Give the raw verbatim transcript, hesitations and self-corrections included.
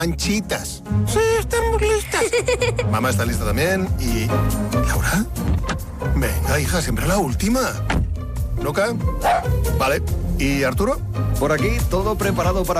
Manchitas. Sí, estamos listas. Mamá está lista también y... ¿Laura? Venga, hija, siempre la última. ¿Luca? Vale. ¿Y Arturo? Por aquí, todo preparado para